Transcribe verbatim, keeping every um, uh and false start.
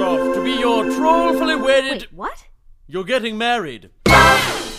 Kristoff to be your trollfully wedded... Wait, what? You're getting married.